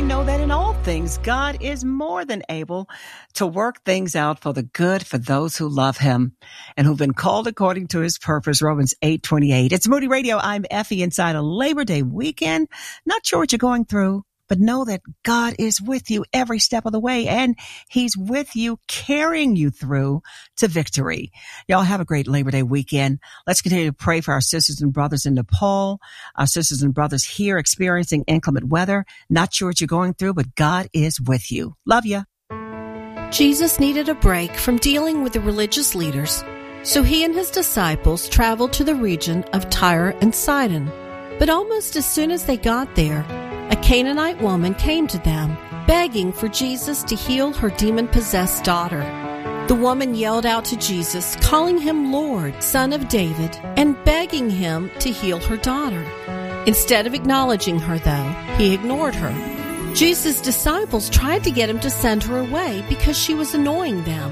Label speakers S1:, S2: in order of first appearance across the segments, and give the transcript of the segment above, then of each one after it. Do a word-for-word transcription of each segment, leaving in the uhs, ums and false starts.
S1: know that in all things, God is more than able to work things out for the good for those who love him and who've been called according to his purpose, Romans eight twenty-eight. It's Moody Radio. I'm Effie inside a Labor Day weekend. Not sure what you're going through, but know that God is with you every step of the way, and he's with you, carrying you through to victory. Y'all have a great Labor Day weekend. Let's continue to pray for our sisters and brothers in Nepal, our sisters and brothers here experiencing inclement weather. Not sure what you're going through, but God is with you. Love you.
S2: Jesus needed a break from dealing with the religious leaders, so he and his disciples traveled to the region of Tyre and Sidon. But almost as soon as they got there, a Canaanite woman came to them, begging for Jesus to heal her demon-possessed daughter. The woman yelled out to Jesus, calling him Lord, Son of David, and begging him to heal her daughter. Instead of acknowledging her, though, he ignored her. Jesus' disciples tried to get him to send her away because she was annoying them.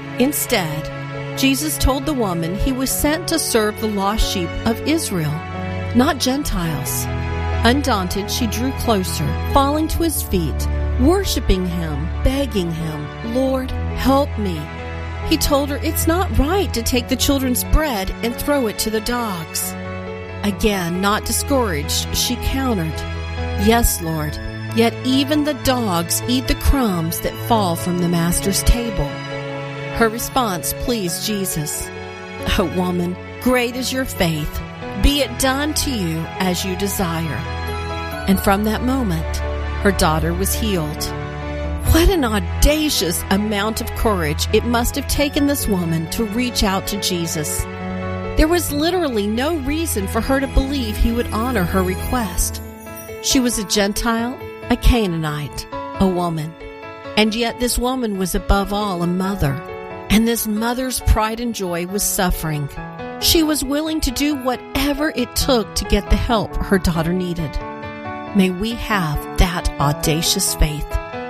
S2: Instead, Jesus told the woman he was sent to serve the lost sheep of Israel, not Gentiles. Undaunted, she drew closer, falling to his feet, worshiping him, begging him, Lord, help me. He told her it's not right to take the children's bread and throw it to the dogs. Again, not discouraged, she countered, Yes, Lord, yet even the dogs eat the crumbs that fall from the master's table. Her response pleased Jesus. Oh, woman, great is your faith. Be it done to you as you desire. And from that moment, her daughter was healed. What an audacious amount of courage it must have taken this woman to reach out to Jesus. There was literally no reason for her to believe he would honor her request. She was a Gentile, a Canaanite, a woman. And yet this woman was above all a mother. And this mother's pride and joy was suffering. She was willing to do whatever it took to get the help her daughter needed. May we have that audacious faith.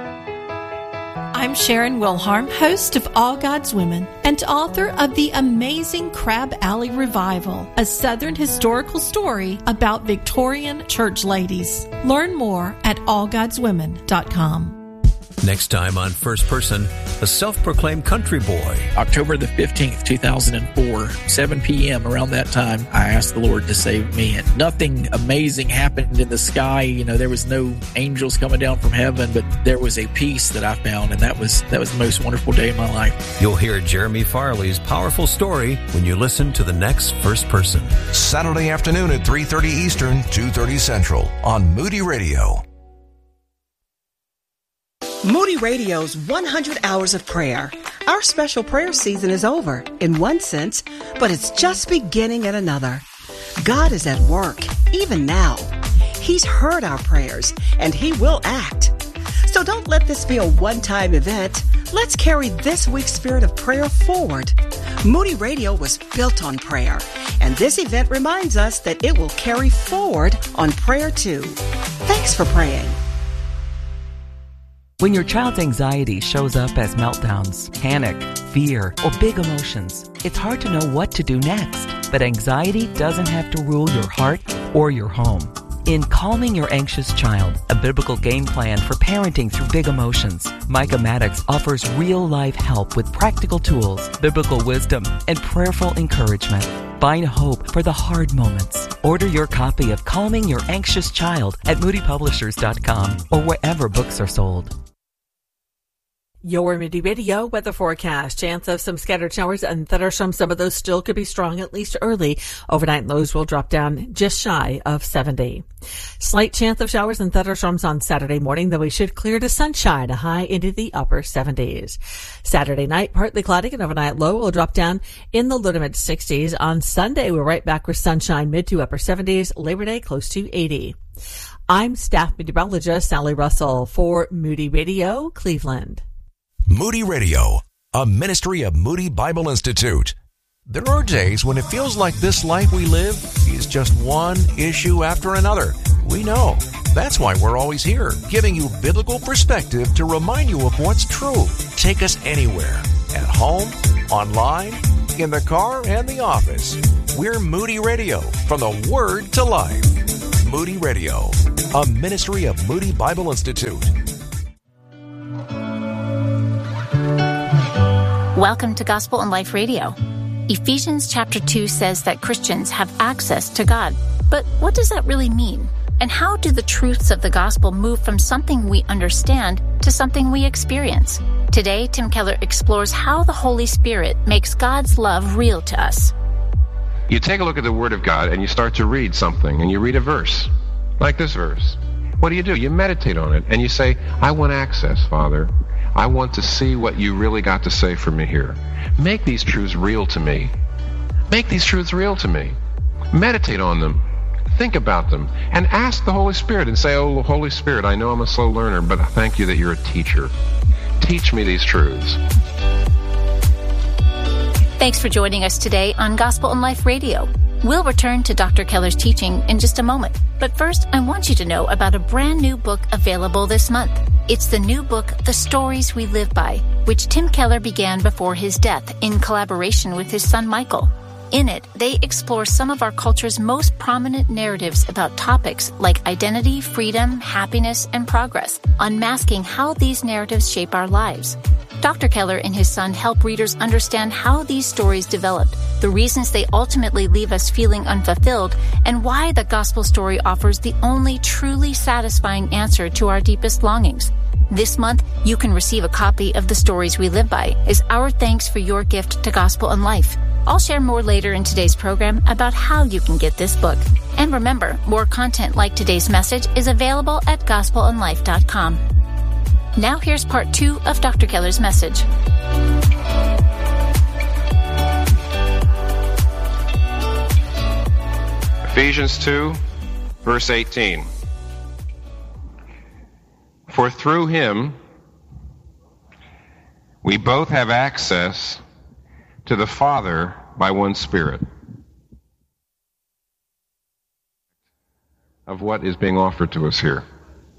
S2: I'm Sharon Wilharm, host of All God's Women and author of the amazing Crab Alley Revival, a Southern historical story about Victorian church ladies. Learn more at all gods women dot com.
S3: Next time on First Person, a self-proclaimed country boy.
S4: October the fifteenth, two thousand four, seven p.m. around that time, I asked the Lord to save me. And nothing amazing happened in the sky. You know, there was no angels coming down from heaven, but there was a peace that I found, and that was that was the most wonderful day of my life.
S3: You'll hear Jeremy Farley's powerful story when you listen to the next First Person.
S5: Saturday afternoon at three thirty Eastern, two thirty Central on Moody Radio.
S1: Moody Radio's one hundred hours of prayer. Our special prayer season is over, in one sense, but it's just beginning in another. God is at work, even now. He's heard our prayers, and he will act. So don't let this be a one-time event. Let's carry this week's spirit of prayer forward. Moody Radio was built on prayer, and this event reminds us that it will carry forward on prayer too. Thanks for praying.
S6: When your child's anxiety shows up as meltdowns, panic, fear, or big emotions, it's hard to know what to do next. But anxiety doesn't have to rule your heart or your home. In Calming Your Anxious Child, a biblical game plan for parenting through big emotions, Micah Maddox offers real-life help with practical tools, biblical wisdom, and prayerful encouragement. Find hope for the hard moments. Order your copy of Calming Your Anxious Child at moody publishers dot com or wherever books are sold.
S7: Your Moody Radio weather forecast. Chance of some scattered showers and thunderstorms. Some of those still could be strong, at least early. Overnight lows will drop down just shy of seventy. Slight chance of showers and thunderstorms on Saturday morning, though we should clear to sunshine, a high into the upper seventies. Saturday night, partly cloudy, and overnight low will drop down in the low to mid sixties. On Sunday, we're right back with sunshine, mid to upper seventies. Labor Day, close to eighty. I'm staff meteorologist Sally Russell for Moody Radio, Cleveland.
S5: Moody Radio, a ministry of Moody Bible Institute. There are days when it feels like this life we live is just one issue after another. We know. That's why we're always here, giving you biblical perspective to remind you of what's true. Take us anywhere, at home, online, in the car, and the office. We're Moody Radio, from the Word to Life. Moody Radio, a ministry of Moody Bible Institute.
S8: Welcome to Gospel and Life Radio. Ephesians chapter two says that Christians have access to God. But what does that really mean? And how do the truths of the gospel move from something we understand to something we experience? Today, Tim Keller explores how the Holy Spirit makes God's love real to us.
S9: You take a look at the Word of God and you start to read something, and you read a verse, like this verse. What do you do? You meditate on it, and you say, I want access, Father. I want to see what you really got to say for me here. Make these truths real to me. Make these truths real to me. Meditate on them. Think about them. And ask the Holy Spirit and say, oh, Holy Spirit, I know I'm a slow learner, but thank you that you're a teacher. Teach me these truths.
S8: Thanks for joining us today on Gospel and Life Radio. We'll return to Doctor Keller's teaching in just a moment. But first, I want you to know about a brand new book available this month. It's the new book, The Stories We Live By, which Tim Keller began before his death in collaboration with his son Michael. In it, they explore some of our culture's most prominent narratives about topics like identity, freedom, happiness, and progress, unmasking how these narratives shape our lives. Doctor Keller and his son help readers understand how these stories developed, the reasons they ultimately leave us feeling unfulfilled, and why the gospel story offers the only truly satisfying answer to our deepest longings. This month, you can receive a copy of The Stories We Live By as our thanks for your gift to Gospel and Life. I'll share more later in today's program about how you can get this book. And remember, more content like today's message is available at gospel and life dot com. Now here's part two of Doctor Keller's message.
S9: Ephesians two, verse eighteen. For through him we both have access to the Father by one Spirit. Of what is being offered to us here.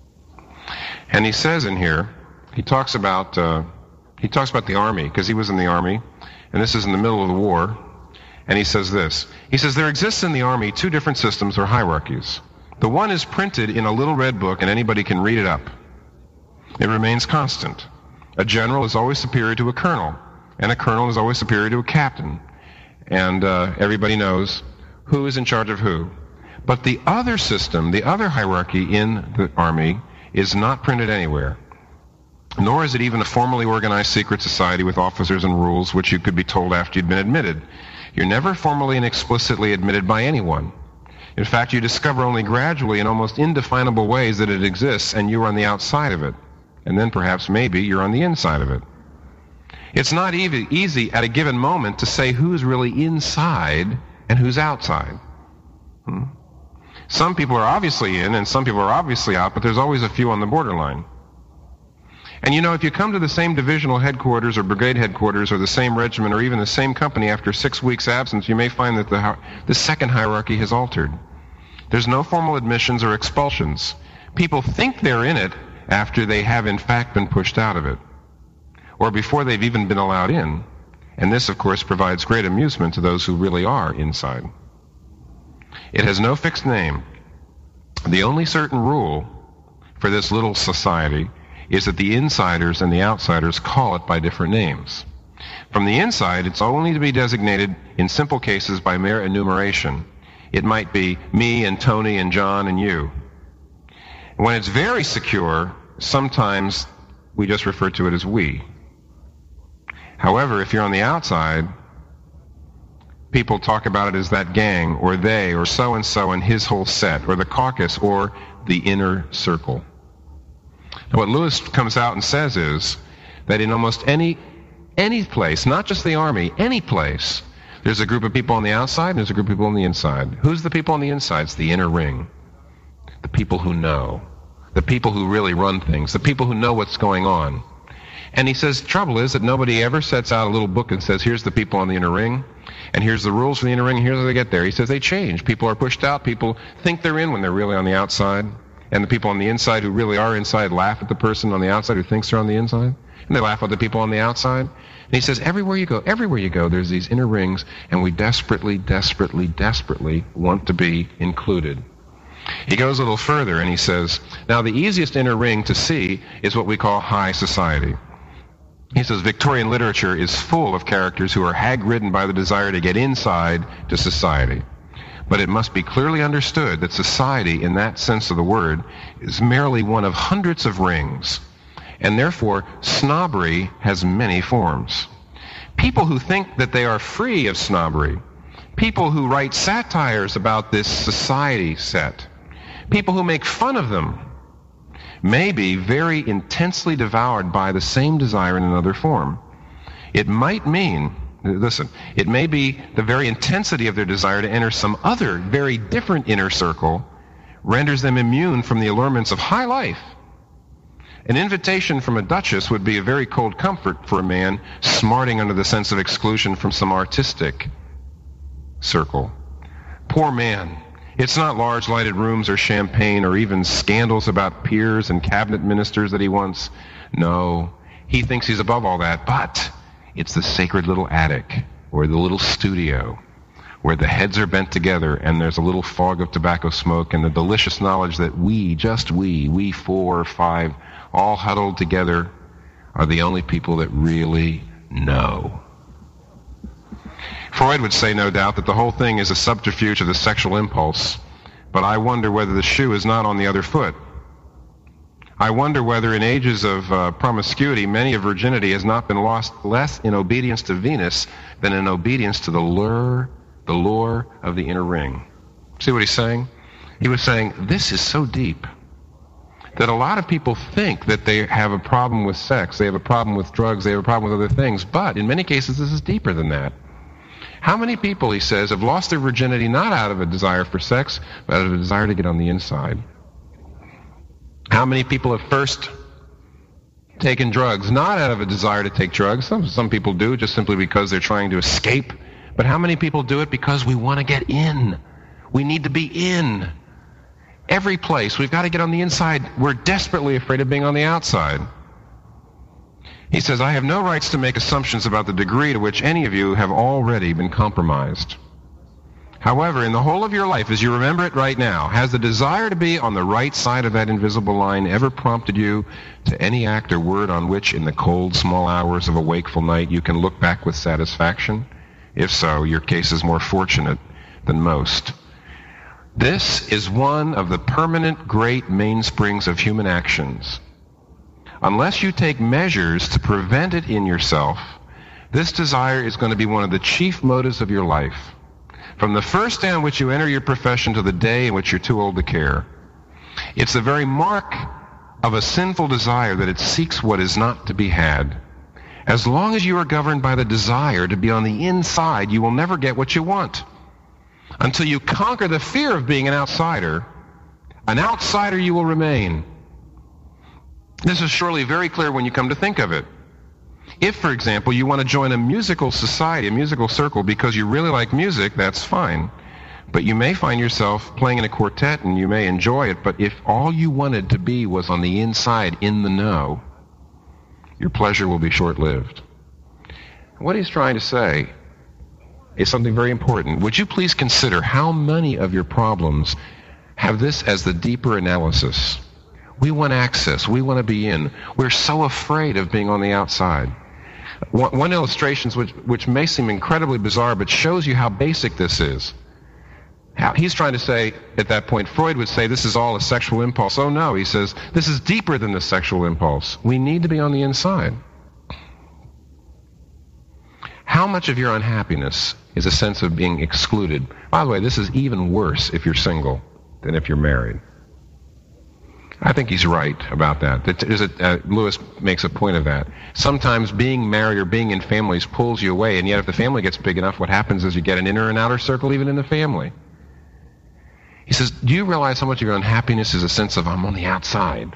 S9: And he says in here, he talks about uh, he talks about the army, because he was in the army, and this is in the middle of the war, and he says this. He says, there exists in the army two different systems or hierarchies. The one is printed in a little red book, and anybody can read it up. It remains constant. A general is always superior to a colonel, and a colonel is always superior to a captain. And uh, everybody knows who is in charge of who. But the other system, the other hierarchy in the army, is not printed anywhere. Nor is it even a formally organized secret society with officers and rules which you could be told after you'd been admitted. You're never formally and explicitly admitted by anyone. In fact, you discover only gradually in almost indefinable ways that it exists, and you're on the outside of it. And then perhaps maybe you're on the inside of it. It's not easy, easy at a given moment to say who's really inside and who's outside. Hmm? Some people are obviously in and some people are obviously out, but there's always a few on the borderline. And you know, if you come to the same divisional headquarters or brigade headquarters or the same regiment or even the same company after six weeks' absence, you may find that the, the second hierarchy has altered. There's no formal admissions or expulsions. People think they're in it after they have in fact been pushed out of it, or before they've even been allowed in. And this, of course, provides great amusement to those who really are inside. It has no fixed name. The only certain rule for this little society is that the insiders and the outsiders call it by different names. From the inside, it's only to be designated in simple cases by mere enumeration. It might be me and Tony and John and you. When it's very secure, sometimes we just refer to it as we. However, if you're on the outside, people talk about it as that gang, or they, or so-and-so and his whole set, or the caucus, or the inner circle. Now, what Lewis comes out and says is that in almost any any place, not just the army, any place, there's a group of people on the outside and there's a group of people on the inside. Who's the people on the inside? It's the inner ring. The people who know. The people who really run things. The people who know what's going on. And he says, the trouble is that nobody ever sets out a little book and says, here's the people on the inner ring, and here's the rules for the inner ring, and here's how they get there. He says they change. People are pushed out. People think they're in when they're really on the outside. And the people on the inside who really are inside laugh at the person on the outside who thinks they're on the inside. And they laugh at the people on the outside. And he says, everywhere you go, everywhere you go, there's these inner rings, and we desperately, desperately, desperately want to be included. He goes a little further and he says, now the easiest inner ring to see is what we call high society. He says Victorian literature is full of characters who are hag-ridden by the desire to get inside to society. But it must be clearly understood that society, in that sense of the word, is merely one of hundreds of rings, and therefore snobbery has many forms. People who think that they are free of snobbery, people who write satires about this society set, people who make fun of them, may be very intensely devoured by the same desire in another form. It might mean, listen, it may be the very intensity of their desire to enter some other, very different inner circle renders them immune from the allurements of high life. An invitation from a duchess would be a very cold comfort for a man smarting under the sense of exclusion from some artistic circle. Poor man. It's not large lighted rooms or champagne or even scandals about peers and cabinet ministers that he wants. No, he thinks he's above all that, but it's the sacred little attic or the little studio where the heads are bent together and there's a little fog of tobacco smoke and the delicious knowledge that we, just we, we four or five, all huddled together, are the only people that really know. Freud would say, no doubt, that the whole thing is a subterfuge of the sexual impulse, but I wonder whether the shoe is not on the other foot. I wonder whether in ages of uh, promiscuity, many of virginity has not been lost less in obedience to Venus than in obedience to the lure, the lure of the inner ring. See what he's saying? He was saying, this is so deep that a lot of people think that they have a problem with sex, they have a problem with drugs, they have a problem with other things, but in many cases this is deeper than that. How many people, he says, have lost their virginity not out of a desire for sex, but out of a desire to get on the inside? How many people have first taken drugs not out of a desire to take drugs? Some, some people do just simply because they're trying to escape. But how many people do it because we want to get in? We need to be in. Every place, we've got to get on the inside. We're desperately afraid of being on the outside. He says, I have no rights to make assumptions about the degree to which any of you have already been compromised. However, in the whole of your life, as you remember it right now, has the desire to be on the right side of that invisible line ever prompted you to any act or word on which, in the cold, small hours of a wakeful night, you can look back with satisfaction? If so, your case is more fortunate than most. This is one of the permanent great mainsprings of human actions. Unless you take measures to prevent it in yourself, this desire is going to be one of the chief motives of your life. From the first day on which you enter your profession to the day in which you're too old to care. It's the very mark of a sinful desire that it seeks what is not to be had. As long as you are governed by the desire to be on the inside, you will never get what you want. Until you conquer the fear of being an outsider, an outsider you will remain. This is surely very clear when you come to think of it. If, for example, you want to join a musical society, a musical circle, because you really like music, that's fine. But you may find yourself playing in a quartet and you may enjoy it, but if all you wanted to be was on the inside, in the know, your pleasure will be short-lived. What he's trying to say is something very important. Would you please consider how many of your problems have this as the deeper analysis? We want access. We want to be in. We're so afraid of being on the outside. One, one illustration which, which may seem incredibly bizarre, but shows you how basic this is. How, he's trying to say, at that point, Freud would say this is all a sexual impulse. Oh no, he says, this is deeper than the sexual impulse. We need to be on the inside. How much of your unhappiness is a sense of being excluded? By the way, this is even worse if you're single than if you're married. I think he's right about that. There's a, uh, Lewis makes a point of that. Sometimes being married or being in families pulls you away, and yet if the family gets big enough, what happens is you get an inner and outer circle even in the family. He says, do you realize how much of your unhappiness is a sense of I'm on the outside?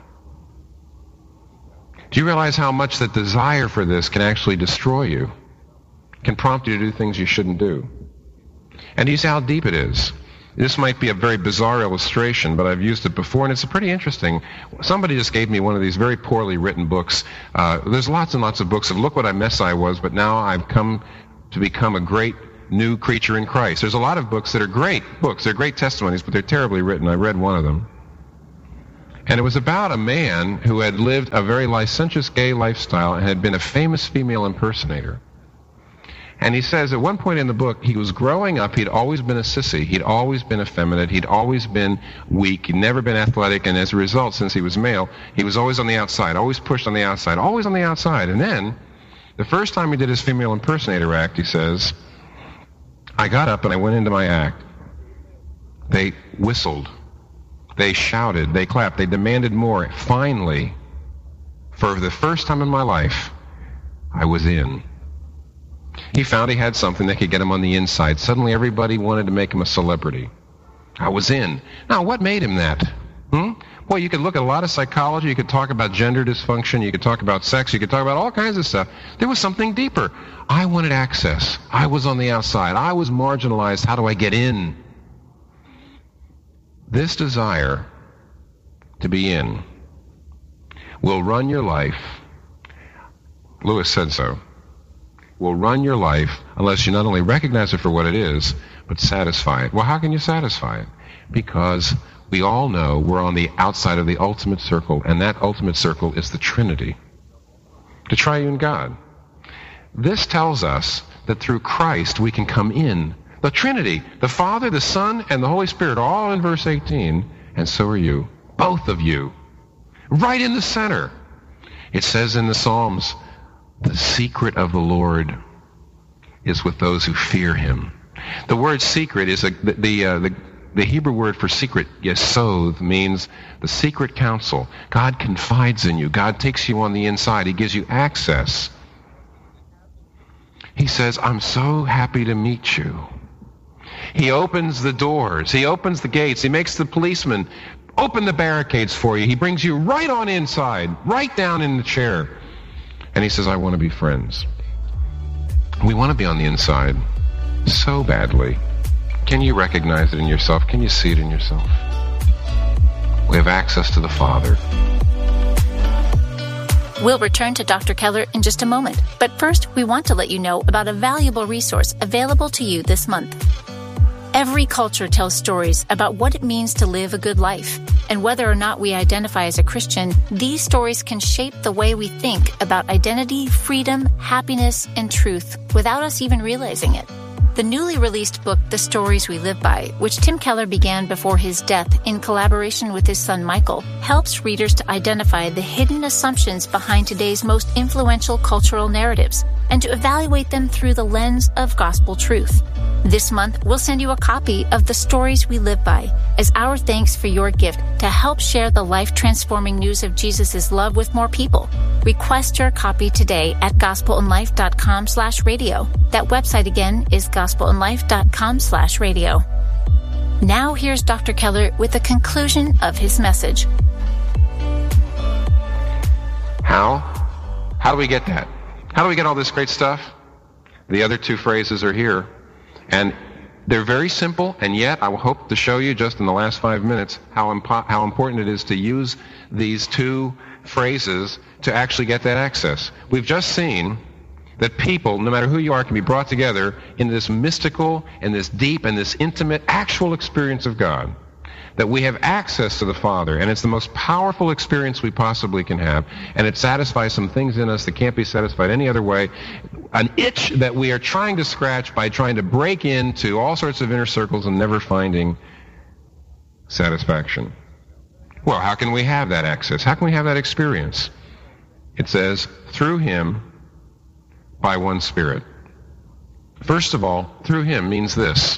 S9: Do you realize how much that desire for this can actually destroy you? Can prompt you to do things you shouldn't do? And do you see how deep it is? This might be a very bizarre illustration, but I've used it before, and it's pretty interesting. Somebody just gave me one of these very poorly written books. Uh, there's lots and lots of books of look what a mess I was, but now I've come to become a great new creature in Christ. There's a lot of books that are great books. They're great testimonies, but they're terribly written. I read one of them. And it was about a man who had lived a very licentious gay lifestyle and had been a famous female impersonator. And he says at one point in the book, he was growing up, he'd always been a sissy, he'd always been effeminate, he'd always been weak, he'd never been athletic, and as a result, since he was male, he was always on the outside, always pushed on the outside, always on the outside. And then, the first time he did his female impersonator act, he says, I got up and I went into my act. They whistled. They shouted. They clapped. They demanded more. Finally, for the first time in my life, I was in. He found he had something that could get him on the inside. Suddenly everybody wanted to make him a celebrity. I was in. Now, what made him that? Hmm? Well, you could look at a lot of psychology. You could talk about gender dysfunction. You could talk about sex. You could talk about all kinds of stuff. There was something deeper. I wanted access. I was on the outside. I was marginalized. How do I get in? This desire to be in will run your life. Lewis said so. Will run your life unless you not only recognize it for what it is, but satisfy it. Well, how can you satisfy it? Because we all know we're on the outside of the ultimate circle, and that ultimate circle is the Trinity, the triune God. This tells us that through Christ we can come in. The Trinity, the Father, the Son, and the Holy Spirit, all in verse eighteen, and so are you, both of you, right in the center. It says in the Psalms, the secret of the Lord is with those who fear him. The word secret is a, the the, uh, the the Hebrew word for secret, yesod, means the secret counsel. God confides in you. God takes you on the inside. He gives you access. He says, I'm so happy to meet you. He opens the doors. He opens the gates. He makes the policeman open the barricades for you. He brings you right on inside, right down in the chair. And he says, I want to be friends. We want to be on the inside so badly. Can you recognize it in yourself? Can you see it in yourself? We have access to the Father.
S8: We'll return to Doctor Keller in just a moment. But first, we want to let you know about a valuable resource available to you this month. Every culture tells stories about what it means to live a good life. And whether or not we identify as a Christian, these stories can shape the way we think about identity, freedom, happiness, and truth without us even realizing it. The newly released book, The Stories We Live By, which Tim Keller began before his death in collaboration with his son Michael, helps readers to identify the hidden assumptions behind today's most influential cultural narratives and to evaluate them through the lens of gospel truth. This month, we'll send you a copy of The Stories We Live By as our thanks for your gift to help share the life-transforming news of Jesus' love with more people. Request your copy today at gospelinlife.com slash radio. That website again is gospelinlife.com slash radio. Now here's Doctor Keller with the conclusion of his message.
S9: How? How do we get that? How do we get all this great stuff? The other two phrases are here. And they're very simple, and yet I will hope to show you just in the last five minutes how, impo- how important it is to use these two phrases to actually get that access. We've just seen that people, no matter who you are, can be brought together in this mystical and this deep and this intimate actual experience of God. That we have access to the Father, and it's the most powerful experience we possibly can have, and it satisfies some things in us that can't be satisfied any other way. An itch that we are trying to scratch by trying to break into all sorts of inner circles and never finding satisfaction. Well, how can we have that access? How can we have that experience? It says, through him, by one Spirit. First of all, through him means this.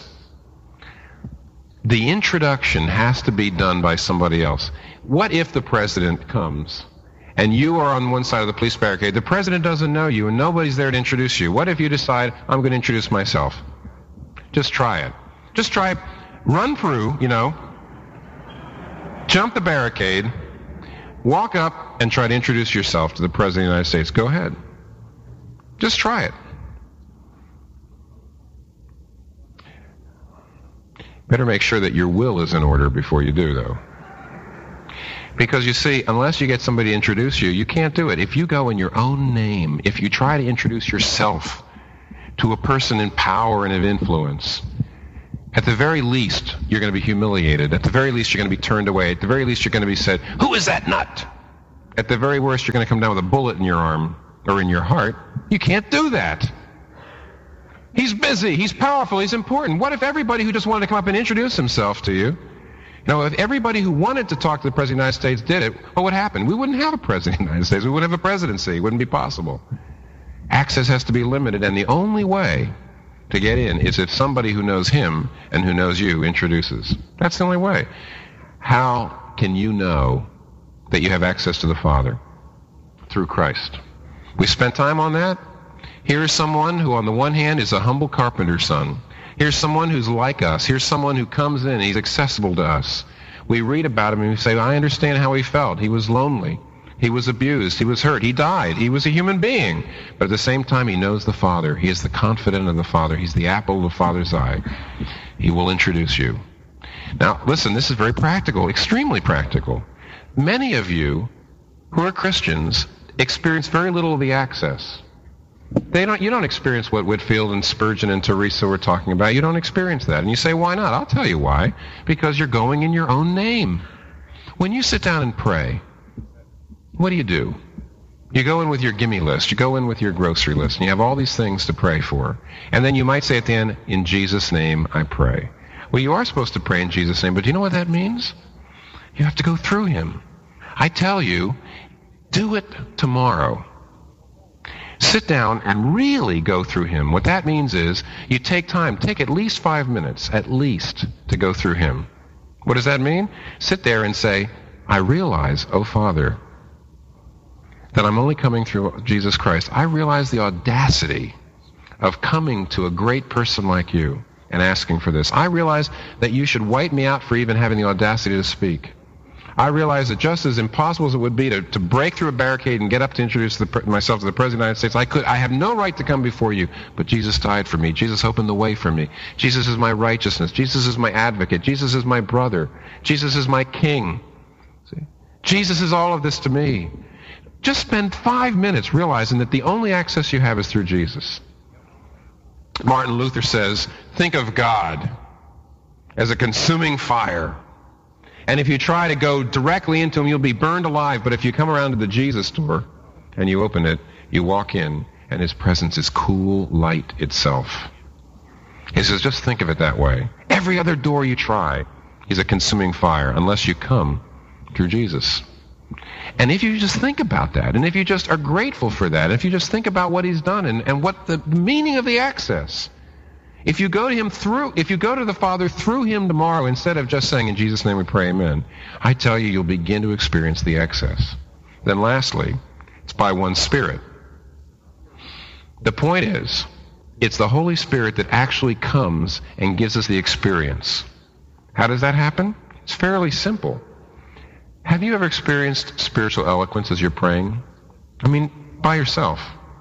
S9: The introduction has to be done by somebody else. What if the president comes and you are on one side of the police barricade? The president doesn't know you and nobody's there to introduce you. What if you decide, I'm going to introduce myself? Just try it. Just try it. Run through, you know, jump the barricade, walk up and try to introduce yourself to the president of the United States. Go ahead. Just try it. Better make sure that your will is in order before you do, though. Because you see, unless you get somebody to introduce you, you can't do it. If you go in your own name, if you try to introduce yourself to a person in power and of influence, at the very least, you're going to be humiliated. At the very least, you're going to be turned away. At the very least, you're going to be said, "Who is that nut?" At the very worst, you're going to come down with a bullet in your arm or in your heart. You can't do that. He's busy. He's powerful. He's important. What if everybody who just wanted to come up and introduce himself to you, you know, if everybody who wanted to talk to the President of the United States did it, what would happen? We wouldn't have a President of the United States. We wouldn't have a presidency. It wouldn't be possible. Access has to be limited, and the only way to get in is if somebody who knows him and who knows you introduces. That's the only way. How can you know that you have access to the Father? Through Christ. We spent time on that. Here's someone who on the one hand is a humble carpenter's son. Here's someone who's like us. Here's someone who comes in. He's accessible to us. We read about him and we say, I understand how he felt. He was lonely. He was abused. He was hurt. He died. He was a human being. But at the same time, he knows the Father. He is the confidant of the Father. He's the apple of the Father's eye. He will introduce you. Now, listen, this is very practical, extremely practical. Many of you who are Christians experience very little of the access. They don't. You don't experience what Whitefield and Spurgeon and Teresa were talking about. You don't experience that. And you say, why not? I'll tell you why. Because you're going in your own name. When you sit down and pray, what do you do? You go in with your gimme list. You go in with your grocery list. And you have all these things to pray for. And then you might say at the end, in Jesus' name I pray. Well, you are supposed to pray in Jesus' name, but do you know what that means? You have to go through him. I tell you, do it tomorrow. Sit down and really go through him. What that means is you take time, take at least five minutes, at least, to go through him. What does that mean? Sit there and say, I realize, oh Father, that I'm only coming through Jesus Christ. I realize the audacity of coming to a great person like you and asking for this. I realize that you should wipe me out for even having the audacity to speak. I realize that just as impossible as it would be to, to break through a barricade and get up to introduce the, myself to the President of the United States, I could. I have no right to come before you, but Jesus died for me. Jesus opened the way for me. Jesus is my righteousness. Jesus is my advocate. Jesus is my brother. Jesus is my king. See? Jesus is all of this to me. Just spend five minutes realizing that the only access you have is through Jesus. Martin Luther says, think of God as a consuming fire. And if you try to go directly into him, you'll be burned alive. But if you come around to the Jesus door and you open it, you walk in, and his presence is cool light itself. He says, just think of it that way. Every other door you try is a consuming fire unless you come through Jesus. And if you just think about that, and if you just are grateful for that, if you just think about what he's done and, and what the meaning of the access, if you go to him through, if you go to the Father through him tomorrow, instead of just saying, in Jesus' name we pray, amen, I tell you, you'll begin to experience the access. Then lastly, it's by one Spirit. The point is, it's the Holy Spirit that actually comes and gives us the experience. How does that happen? It's fairly simple. Have you ever experienced spiritual eloquence as you're praying? I mean, by yourself.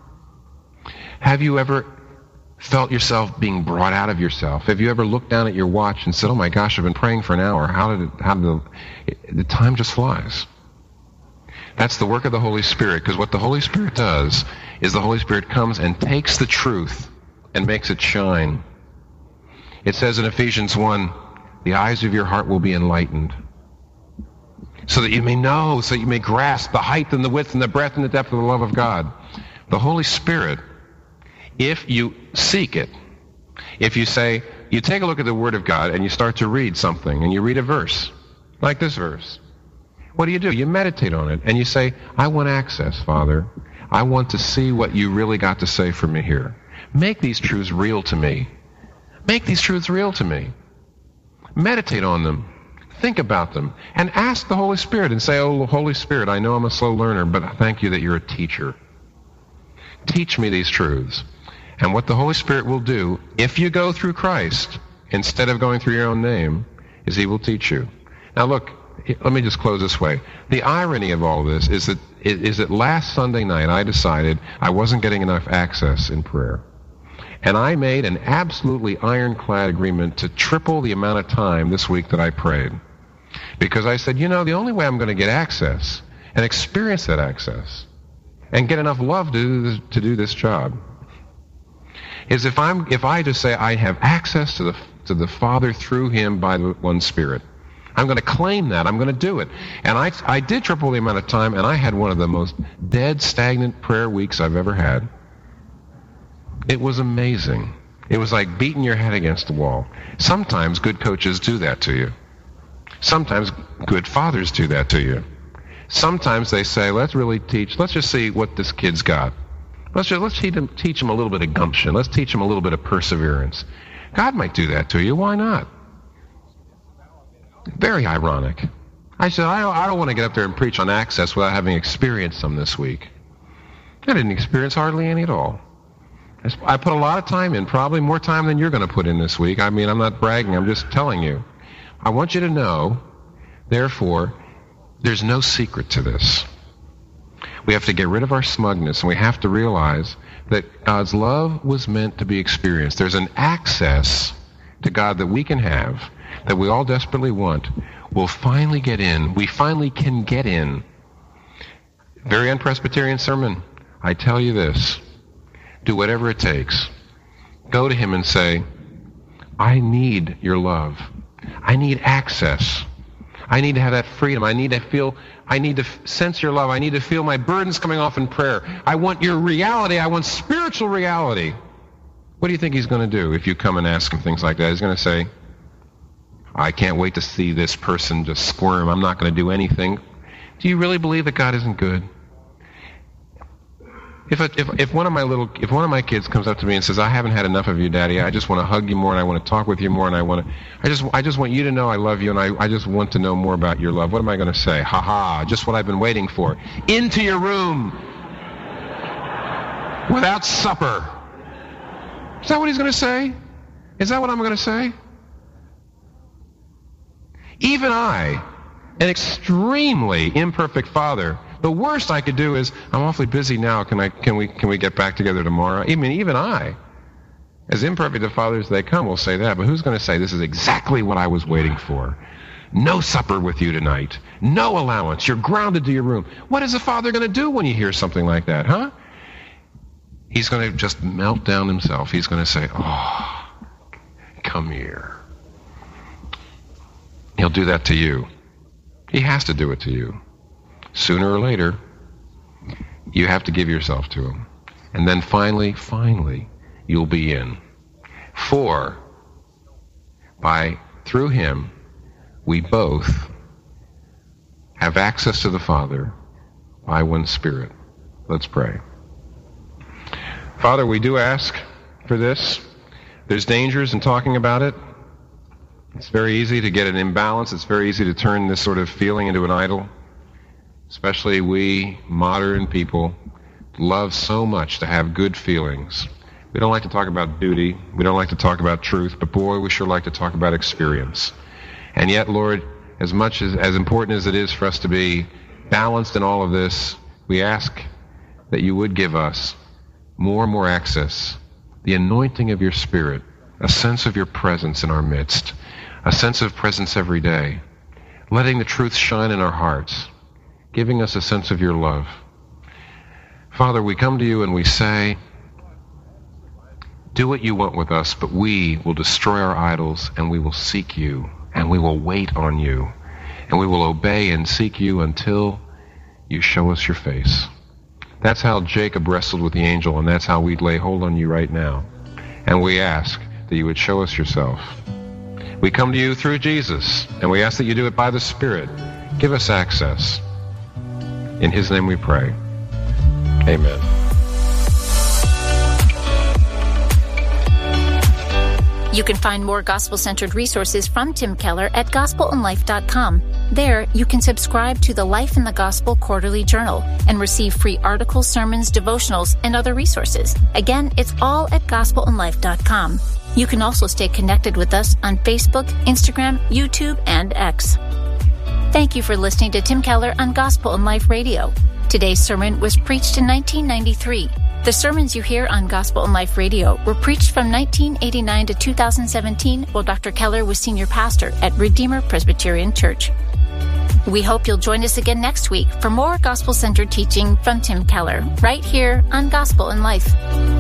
S9: Have you ever felt yourself being brought out of yourself? Have you ever looked down at your watch and said, oh my gosh, I've been praying for an hour. How did it, how did the, the time just flies? That's the work of the Holy Spirit, because what the Holy Spirit does is the Holy Spirit comes and takes the truth and makes it shine. It says in Ephesians one, the eyes of your heart will be enlightened, so that you may know, so you may grasp the height and the width and the breadth and the depth of the love of God. The Holy Spirit, if you seek it, if you say, you take a look at the Word of God and you start to read something, and you read a verse, like this verse, what do you do? You meditate on it, and you say, I want access, Father. I want to see what you really got to say for me here. Make these truths real to me. Make these truths real to me. Meditate on them. Think about them. And ask the Holy Spirit and say, oh, Holy Spirit, I know I'm a slow learner, but I thank you that you're a teacher. Teach me these truths. And what the Holy Spirit will do, if you go through Christ, instead of going through your own name, is he will teach you. Now look, let me just close this way. The irony of all this is that, is that last Sunday night I decided I wasn't getting enough access in prayer. And I made an absolutely ironclad agreement to triple the amount of time this week that I prayed. Because I said, you know, the only way I'm going to get access and experience that access and get enough love to do this, to do this job is if I'm if I just say I have access to the to the Father through him by the one Spirit. I'm going to claim that. I'm going to do it. And I I did triple the amount of time, and I had one of the most dead, stagnant prayer weeks I've ever had. It was amazing. It was like beating your head against the wall. Sometimes good coaches do that to you. Sometimes good fathers do that to you. Sometimes they say, let's really teach, let's just see what this kid's got. Let's just, let's teach him, teach him a little bit of gumption. Let's teach him a little bit of perseverance. God might do that to you. Why not? Very ironic. I said, I don't, I don't want to get up there and preach on access without having experienced some this week. I didn't experience hardly any at all. I put a lot of time in, probably more time than you're going to put in this week. I mean, I'm not bragging. I'm just telling you. I want you to know, therefore, there's no secret to this. We have to get rid of our smugness, and we have to realize that God's love was meant to be experienced. There's an access to God that we can have, that we all desperately want. We'll finally get in. We finally can get in. Very un-Presbyterian sermon. I tell you this. Do whatever it takes. Go to him and say, I need your love. I need access. I need to have that freedom. I need to feel, I need to f- sense your love. I need to feel my burdens coming off in prayer. I want your reality. I want spiritual reality. What do you think he's going to do if you come and ask him things like that? He's going to say, I can't wait to see this person just squirm. I'm not going to do anything. Do you really believe that God isn't good? If, a, if if one of my little if one of my kids comes up to me and says, I haven't had enough of you, Daddy, I just want to hug you more and I want to talk with you more and I want to I just I just want you to know I love you and I, I just want to know more about your love. What am I going to say? Ha ha, just what I've been waiting for. Into your room without supper. Is that what he's going to say? Is that what I'm going to say? Even I, an extremely imperfect father, the worst I could do is, I'm awfully busy now. Can I? Can we? Can we get back together tomorrow? I mean, even I, as imperfect a father as they come, will say that. But who's going to say this is exactly what I was waiting for? No supper with you tonight. No allowance. You're grounded to your room. What is a father going to do when you hear something like that, huh? He's going to just melt down himself. He's going to say, "Oh, come here." He'll do that to you. He has to do it to you. Sooner or later, you have to give yourself to him. And then finally, finally, you'll be in. For, by, through him, we both have access to the Father by one Spirit. Let's pray. Father, we do ask for this. There's dangers in talking about it. It's very easy to get an imbalance. It's very easy to turn this sort of feeling into an idol. Especially we modern people love so much to have good feelings. We don't like to talk about duty. We don't like to talk about truth. But boy, we sure like to talk about experience. And yet, Lord, as much as, as important as it is for us to be balanced in all of this, we ask that you would give us more and more access, the anointing of your Spirit, a sense of your presence in our midst, a sense of presence every day, letting the truth shine in our hearts, giving us a sense of your love. Father, we come to you and we say, do what you want with us, but we will destroy our idols and we will seek you and we will wait on you and we will obey and seek you until you show us your face. That's how Jacob wrestled with the angel, and that's how we lay hold on you right now. And we ask that you would show us yourself. We come to you through Jesus, and we ask that you do it by the Spirit. Give us access. In his name we pray. Amen.
S8: You can find more gospel-centered resources from Tim Keller at gospel in life dot com. There, you can subscribe to the Life in the Gospel Quarterly Journal and receive free articles, sermons, devotionals, and other resources. Again, it's all at gospel in life dot com. You can also stay connected with us on Facebook, Instagram, YouTube, and X. Thank you for listening to Tim Keller on Gospel in Life Radio. Today's sermon was preached in nineteen ninety-three. The sermons you hear on Gospel in Life Radio were preached from nineteen eighty-nine to two thousand seventeen while Doctor Keller was senior pastor at Redeemer Presbyterian Church. We hope you'll join us again next week for more gospel-centered teaching from Tim Keller, right here on Gospel in Life.